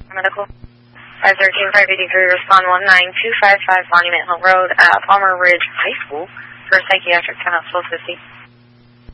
Medical 513-583, respond 19255 Monument Hill Road at Palmer Ridge High School for psychiatric 10 hospital 50.